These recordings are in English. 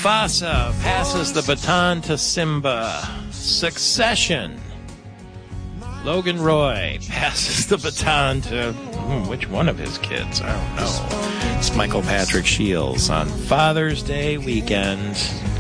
Mufasa passes the baton to Simba. Succession. Logan Roy passes the baton to which one of his kids? I don't know. It's Michael Patrick Shields on Father's Day weekend.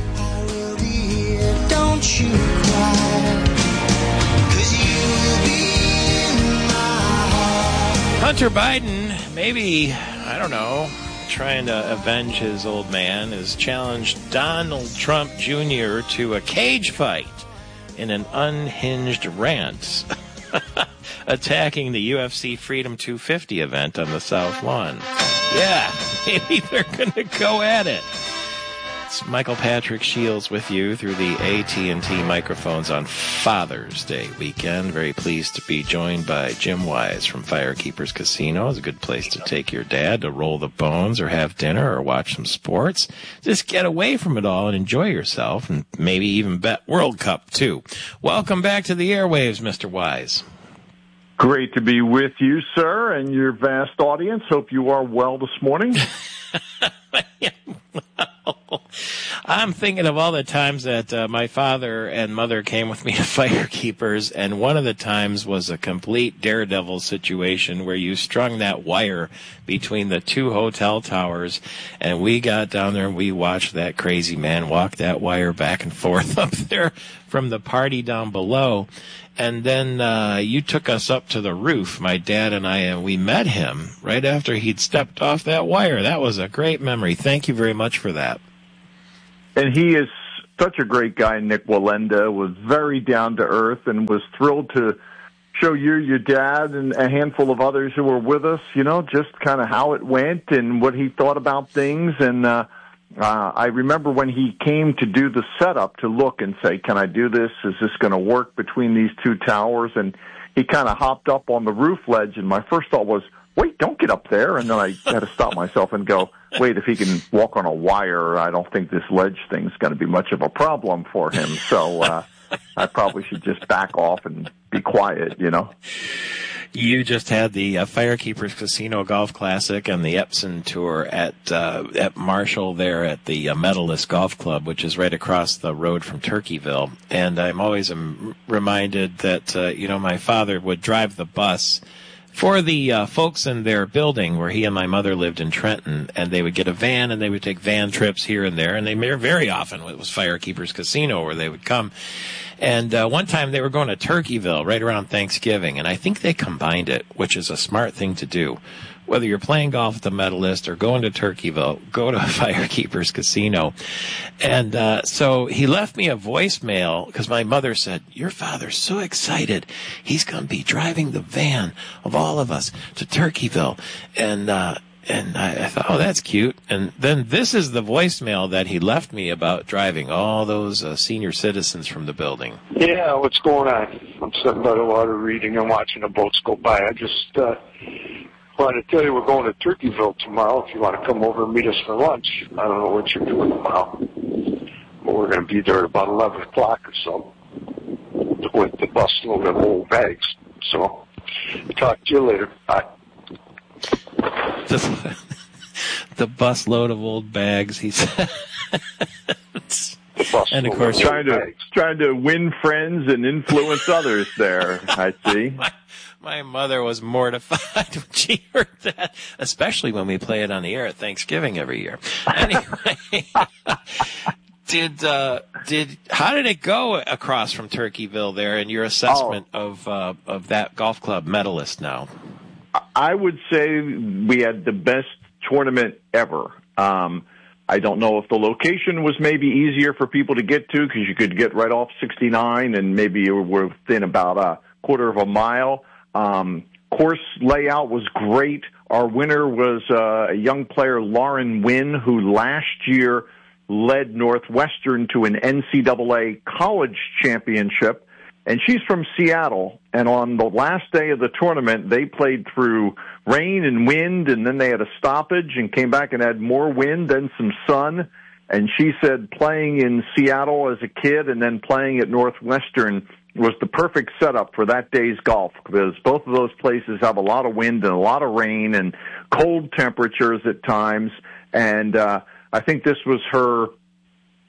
Don't you cry, 'cause you'll be in my heart. Hunter Biden, maybe, I don't know, trying to avenge his old man, has challenged Donald Trump Jr. to a cage fight in an unhinged rant, attacking the UFC Freedom 250 event on the South Lawn. Yeah, maybe they're going to go at it. It's Michael Patrick Shields with you through the AT&T microphones on Father's Day weekend. Very pleased to be joined by Jim Wise from Firekeepers Casino. It's a good place to take your dad to roll the bones or have dinner or watch some sports. Just get away from it all and enjoy yourself, and maybe even bet World Cup, too. Welcome back to the airwaves, Mr. Wise. Great to be with you, sir, and your vast audience. Hope you are well this morning. I'm thinking of all the times that my father and mother came with me to Firekeepers, and one of the times was a complete daredevil situation where you strung that wire between the two hotel towers, and we got down there and we watched that crazy man walk that wire back and forth up there from the party down below. And then you took us up to the roof, my dad and I, and we met him right after he'd stepped off that wire. That was a great memory. Thank you very much for that. And he is such a great guy, Nick Wallenda, was very down to earth and was thrilled to show you, your dad, and a handful of others who were with us, you know, just kind of how it went and what he thought about things. And I remember when he came to do the setup to look and say, can I do this? Is this going to work between these two towers? And he kind of hopped up on the roof ledge, and my first thought was, wait, don't get up there. And then I had to stop myself and go, wait, if he can walk on a wire, I don't think this ledge thing's going to be much of a problem for him. So I probably should just back off and be quiet, you know. You just had the Firekeepers Casino Golf Classic and the Epson Tour at Marshall there at the Medalist Golf Club, which is right across the road from Turkeyville. And I'm always reminded that, my father would drive the bus for the folks in their building where he and my mother lived in Trenton, and they would get a van and they would take van trips here and there, and they very often it was Firekeepers Casino where they would come. And one time they were going to Turkeyville right around Thanksgiving, and I think they combined it, which is a smart thing to do. Whether you're playing golf at the Medalist or going to Turkeyville, go to Firekeepers Casino. And so he left me a voicemail because my mother said, your father's so excited. He's going to be driving the van of all of us to Turkeyville. And I thought, oh, that's cute. And then this is the voicemail that he left me about driving all those senior citizens from the building. Yeah, what's going on? I'm sitting by the water reading and watching the boats go by. I just wanted to tell you we're going to Turkeyville tomorrow if you want to come over and meet us for lunch. I don't know what you're doing tomorrow, but we're going to be there at about 11 o'clock or so with the bus load of old bags. So talk to you later. Bye. The bus load of old bags, he said. And of course, trying to win friends and influence others there, I see. My mother was mortified when she heard that, especially when we play it on the air at Thanksgiving every year. Anyway, how did it go across from Turkeyville there in your assessment of that golf club Medalist now? I would say we had the best tournament ever. I don't know if the location was maybe easier for people to get to because you could get right off 69 and maybe you were within about a quarter of a mile. Course layout was great. Our winner was a young player, Lauren Wynn, who last year led Northwestern to an NCAA college championship. And she's from Seattle, and on the last day of the tournament, they played through rain and wind, and then they had a stoppage and came back and had more wind and some sun. And she said playing in Seattle as a kid and then playing at Northwestern was the perfect setup for that day's golf because both of those places have a lot of wind and a lot of rain and cold temperatures at times. And I think this was her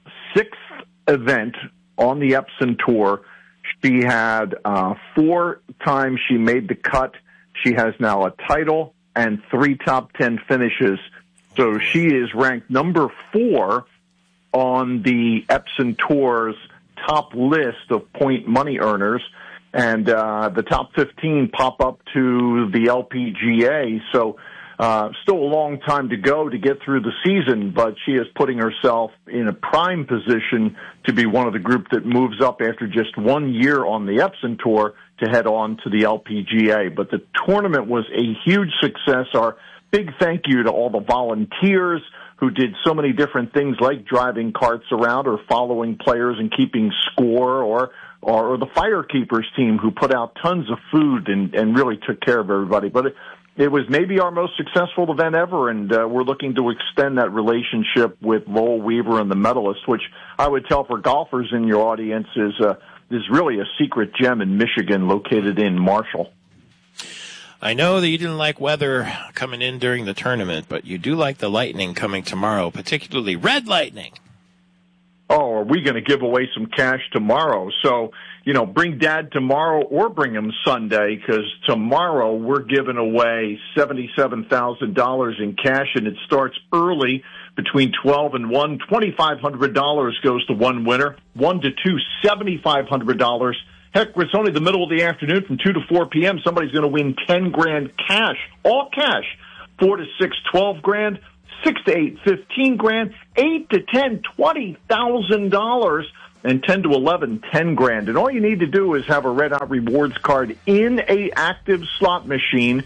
event on the Epson Tour, she had 4 times she made the cut. She has now a title and 3 top 10 finishes. So she is ranked number 4 on the Epson Tour's top list of point money earners. And the top 15 pop up to the LPGA. So still a long time to go to get through the season, but she is putting herself in a prime position to be one of the group that moves up after just 1 year on the Epson Tour to head on to the LPGA. But the tournament was a huge success. Our big thank you to all the volunteers who did so many different things like driving carts around or following players and keeping score, or the Firekeepers team who put out tons of food and really took care of everybody. But it was maybe our most successful event ever, and we're looking to extend that relationship with Lowell Weaver and the medalists, which I would tell for golfers in your audience is really a secret gem in Michigan located in Marshall. I know that you didn't like weather coming in during the tournament, but you do like the lightning coming tomorrow, particularly red lightning. Oh, are we going to give away some cash tomorrow? So, bring Dad tomorrow or bring him Sunday, because tomorrow we're giving away $77,000 in cash, and it starts early between 12 and 1. $2,500 goes to one winner. 1 to 2, $7,500. Heck, it's only the middle of the afternoon from 2 to 4 p.m. Somebody's going to win 10 grand cash, all cash. 4 to 6, 12 grand. 6 to 8, 15 grand. 8 to 10, $20,000. And 10 to 11, 10 grand. And all you need to do is have a Red Hot Rewards card in a active slot machine.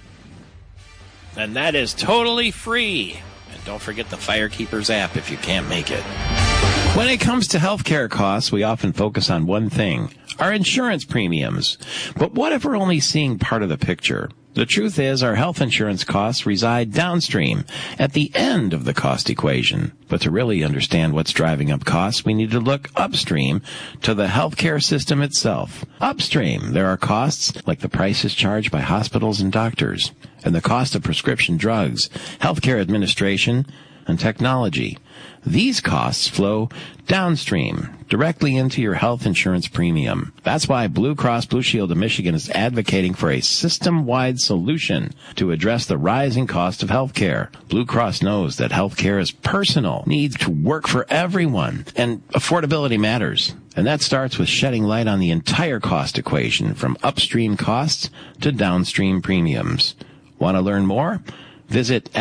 And that is totally free. And don't forget the Firekeepers app if you can't make it. When it comes to healthcare costs, we often focus on one thing, our insurance premiums. But what if we're only seeing part of the picture? The truth is our health insurance costs reside downstream, at the end of the cost equation. But to really understand what's driving up costs, we need to look upstream to the healthcare system itself. Upstream, there are costs like the prices charged by hospitals and doctors, and the cost of prescription drugs, healthcare administration, and technology. These costs flow downstream, directly into your health insurance premium. That's why Blue Cross Blue Shield of Michigan is advocating for a system-wide solution to address the rising cost of health care. Blue Cross knows that health care is personal, needs to work for everyone, and affordability matters. And that starts with shedding light on the entire cost equation, from upstream costs to downstream premiums. Want to learn more? Visit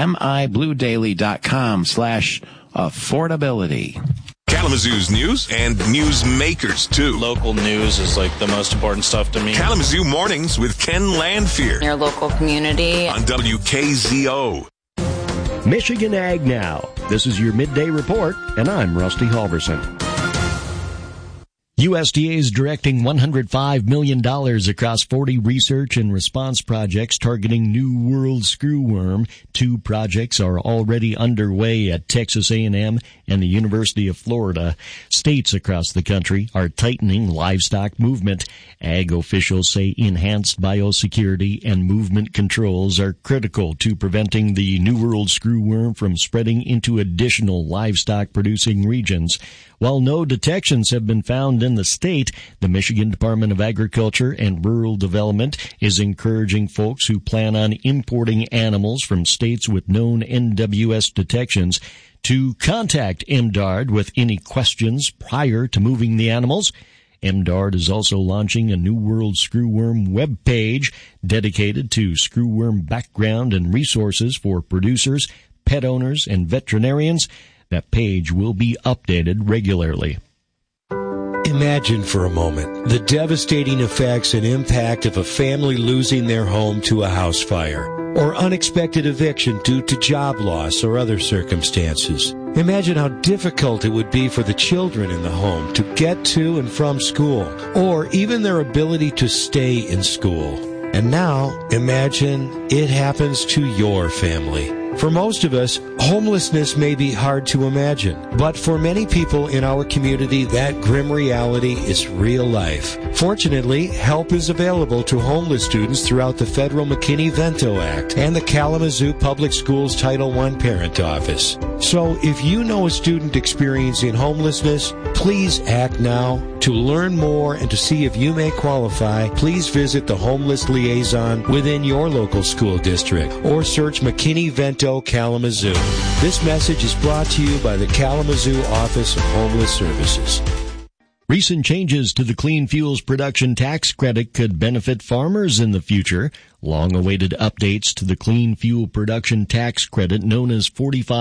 mibluedaily.com/affordability. Kalamazoo's news and news makers, too. Local news is like the most important stuff to me. Kalamazoo Mornings with Ken Landfear. Your local community. On WKZO. Michigan Ag Now. This is your midday report, and I'm Rusty Halverson. USDA is directing $105 million across 40 research and response projects targeting New World screwworm. 2 projects are already underway at Texas A&M and the University of Florida. States across the country are tightening livestock movement. Ag officials say enhanced biosecurity and movement controls are critical to preventing the New World screwworm from spreading into additional livestock-producing regions. While no detections have been found in the state, the Michigan Department of Agriculture and Rural Development is encouraging folks who plan on importing animals from states with known NWS detections to contact MDARD with any questions prior to moving the animals. MDARD is also launching a New World Screwworm web page dedicated to screwworm background and resources for producers, pet owners, and veterinarians. That page will be updated regularly. Imagine for a moment the devastating effects and impact of a family losing their home to a house fire, or unexpected eviction due to job loss or other circumstances. Imagine how difficult it would be for the children in the home to get to and from school, or even their ability to stay in school. And now, imagine it happens to your family. For most of us, homelessness may be hard to imagine, but for many people in our community, that grim reality is real life. Fortunately, help is available to homeless students throughout the federal McKinney-Vento Act and the Kalamazoo Public Schools Title I Parent Office. So if you know a student experiencing homelessness, please act now. To learn more and to see if you may qualify, please visit the Homeless Liaison within your local school district or search McKinney-Vento Kalamazoo. This message is brought to you by the Kalamazoo Office of Homeless Services. Recent changes to the Clean Fuels Production Tax Credit could benefit farmers in the future. Long-awaited updates to the Clean Fuel Production Tax Credit, known as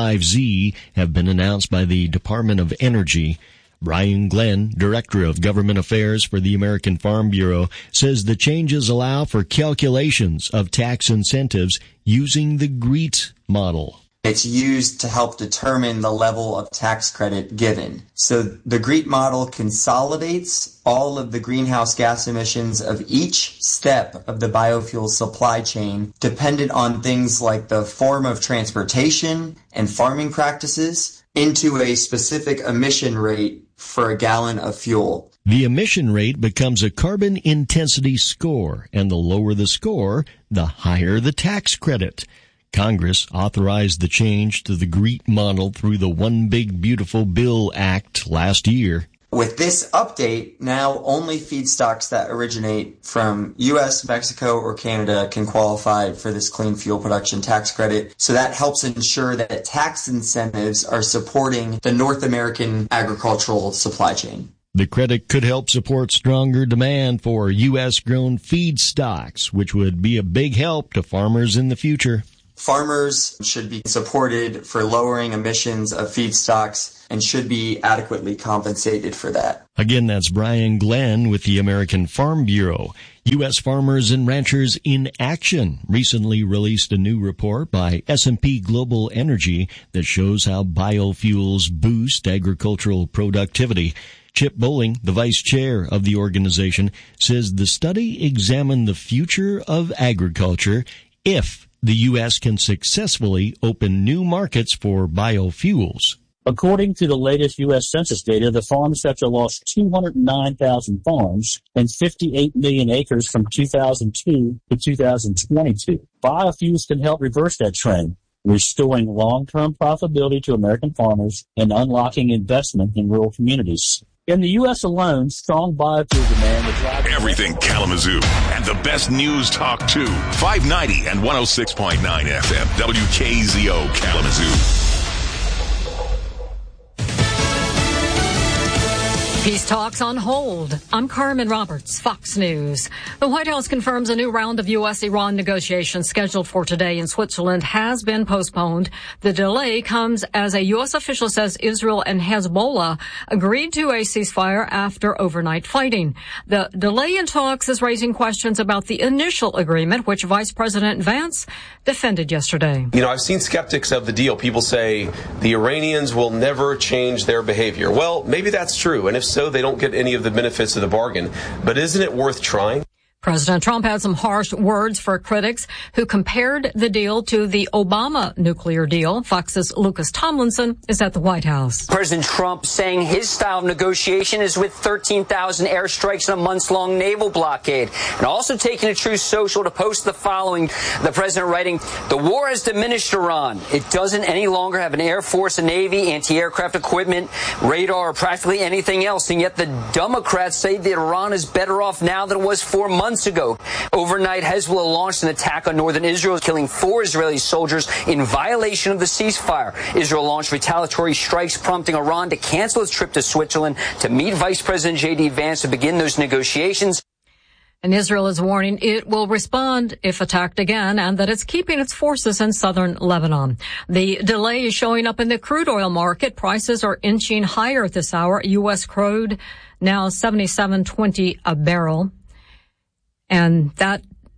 45Z, have been announced by the Department of Energy. Brian Glenn, Director of Government Affairs for the American Farm Bureau, says the changes allow for calculations of tax incentives using the GREET model. It's used to help determine the level of tax credit given. So the GREET model consolidates all of the greenhouse gas emissions of each step of the biofuel supply chain, dependent on things like the form of transportation and farming practices, into a specific emission rate for a gallon of fuel. The emission rate becomes a carbon intensity score, and the lower the score, the higher the tax credit. Congress authorized the change to the GREET model through the One Big Beautiful Bill Act last year. With this update, now only feedstocks that originate from U.S., Mexico, or Canada can qualify for this clean fuel production tax credit. So that helps ensure that tax incentives are supporting the North American agricultural supply chain. The credit could help support stronger demand for U.S.-grown feedstocks, which would be a big help to farmers in the future. Farmers should be supported for lowering emissions of feedstocks and should be adequately compensated for that. Again, that's Brian Glenn with the American Farm Bureau. U.S. Farmers and Ranchers in Action recently released a new report by S&P Global Energy that shows how biofuels boost agricultural productivity. Chip Bowling, the vice chair of the organization, says the study examined the future of agriculture if the U.S. can successfully open new markets for biofuels. According to the latest U.S. Census data, the farm sector lost 209,000 farms and 58 million acres from 2002 to 2022. Biofuels can help reverse that trend, restoring long-term profitability to American farmers and unlocking investment in rural communities. In the U.S. alone, strong biofuel demand will drive everything Kalamazoo and the best news talk too. 590 and 106.9 FM, WKZO Kalamazoo. Peace talks on hold. I'm Carmen Roberts, Fox News. The White House confirms a new round of U.S.-Iran negotiations scheduled for today in Switzerland has been postponed. The delay comes as a U.S. official says Israel and Hezbollah agreed to a ceasefire after overnight fighting. The delay in talks is raising questions about the initial agreement, which Vice President Vance defended yesterday. You know, I've seen skeptics of the deal. People say the Iranians will never change their behavior. Well, maybe that's true, and if so, they don't get any of the benefits of the bargain. But isn't it worth trying? President Trump had some harsh words for critics who compared the deal to the Obama nuclear deal. Fox's Lucas Tomlinson is at the White House. President Trump saying his style of negotiation is with 13,000 airstrikes and a months-long naval blockade. And also taking to Truth Social to post the following. The president writing, "The war has diminished Iran. It doesn't any longer have an air force, a navy, anti-aircraft equipment, radar, or practically anything else. And yet the Democrats say that Iran is better off now than it was 4 months ago. Overnight, Hezbollah launched an attack on northern Israel, killing 4 Israeli soldiers in violation of the ceasefire. Israel launched retaliatory strikes, prompting Iran to cancel its trip to Switzerland to meet Vice President J.D. Vance to begin those negotiations. And Israel is warning it will respond if attacked again and that it's keeping its forces in southern Lebanon. The delay is showing up in the crude oil market. Prices are inching higher at this hour. U.S. crude now $77.20 a barrel. And that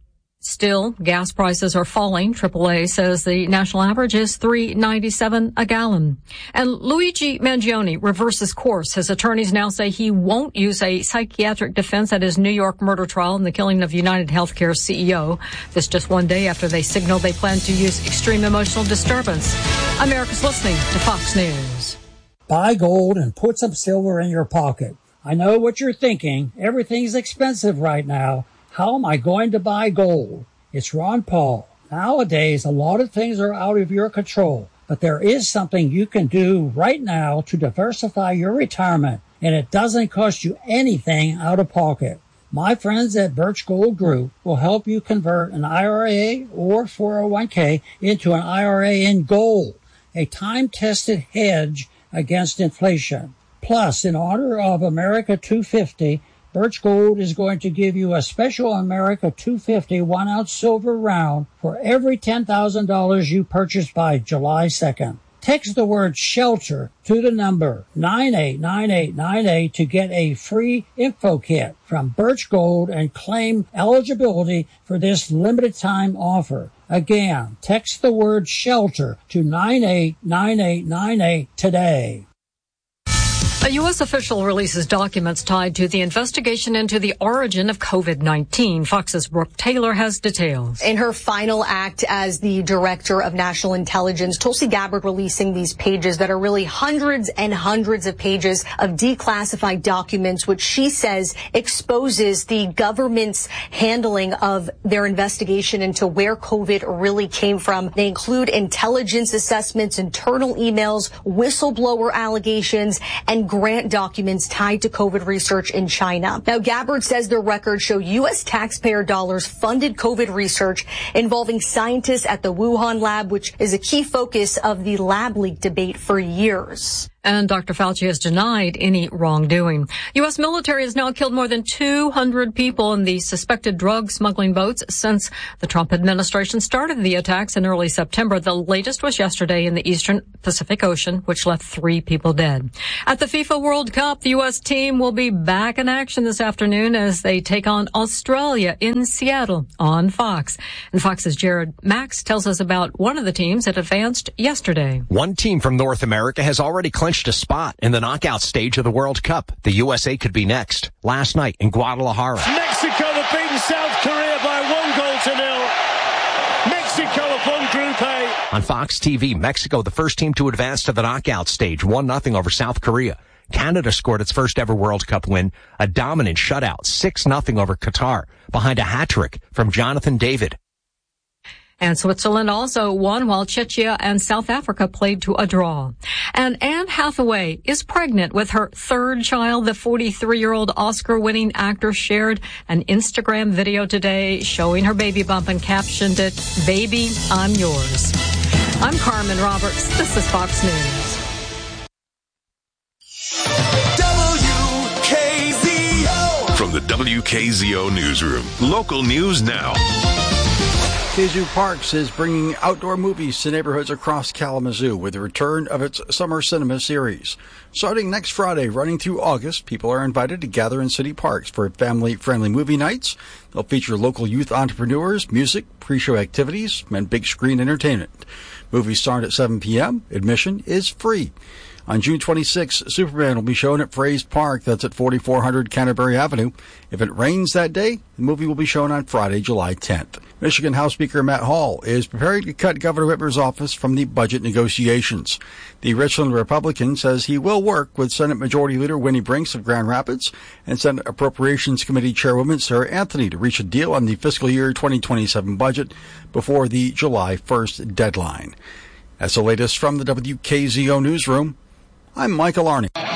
Still, gas prices are falling. AAA says the national average is $3.97 a gallon. And Luigi Mangione reverses course. His attorneys now say he won't use a psychiatric defense at his New York murder trial in the killing of United Healthcare CEO. This just one day after they signaled they plan to use extreme emotional disturbance. America's listening to Fox News. Buy gold and put some silver in your pocket. I know what you're thinking. Everything's expensive right now. How am I going to buy gold? It's Ron Paul. Nowadays, a lot of things are out of your control, but there is something you can do right now to diversify your retirement, and it doesn't cost you anything out of pocket. My friends at Birch Gold Group will help you convert an IRA or 401k into an IRA in gold, a time-tested hedge against inflation. Plus, in honor of America 250, Birch Gold is going to give you a special America 250 1-ounce silver round for every $10,000 you purchase by July 2nd. Text the word SHELTER to the number 989898 to get a free info kit from Birch Gold and claim eligibility for this limited time offer. Again, text the word SHELTER to 989898 today. A U.S. official releases documents tied to the investigation into the origin of COVID-19. Fox's Brooke Taylor has details. In her final act as the Director of National Intelligence, Tulsi Gabbard releasing these pages that are really hundreds and hundreds of pages of declassified documents, which she says exposes the government's handling of their investigation into where COVID really came from. They include intelligence assessments, internal emails, whistleblower allegations, and grant documents tied to COVID research in China. Now, Gabbard says the records show U.S. taxpayer dollars funded COVID research involving scientists at the Wuhan lab, which is a key focus of the lab leak debate for years. And Dr. Fauci has denied any wrongdoing. U.S. military has now killed more than 200 people in the suspected drug smuggling boats since the Trump administration started the attacks in early September. The latest was yesterday in the eastern Pacific Ocean, which left 3 people dead. At the FIFA World Cup, the U.S. team will be back in action this afternoon as they take on Australia in Seattle on Fox. And Fox's Jared Max tells us about one of the teams that advanced yesterday. One team from North America has already clinched a spot in the knockout stage of the World Cup. The USA could be next. Last night in Guadalajara, Mexico have beaten South Korea by 1-0. Mexico have won Group A. On Fox TV, Mexico, the first team to advance to the knockout stage, 1-0 over South Korea. Canada scored its first ever World Cup win, a dominant shutout, 6-0 over Qatar, behind a hat-trick from Jonathan David. And Switzerland also won while Czechia and South Africa played to a draw. And Anne Hathaway is pregnant with her third child. The 43-year-old Oscar-winning actor shared an Instagram video today showing her baby bump and captioned it, "Baby, I'm yours." I'm Carmen Roberts. This is Fox News. WKZO. From the WKZO Newsroom, local news now. Kazoo Parks is bringing outdoor movies to neighborhoods across Kalamazoo with the return of its Summer Cinema series. Starting next Friday, running through August, people are invited to gather in city parks for family-friendly movie nights. They'll feature local youth entrepreneurs, music, pre-show activities, and big screen entertainment. Movies start at 7 p.m. Admission is free. On June 26, Superman will be shown at Fraze Park. That's at 4400 Canterbury Avenue. If it rains that day, the movie will be shown on Friday, July 10th. Michigan House Speaker Matt Hall is preparing to cut Governor Whitmer's office from the budget negotiations. The Richland Republican says he will work with Senate Majority Leader Winnie Brinks of Grand Rapids and Senate Appropriations Committee Chairwoman Sarah Anthony to reach a deal on the fiscal year 2027 budget before the July 1st deadline. That's the latest from the WKZO Newsroom. I'm Michael Arney.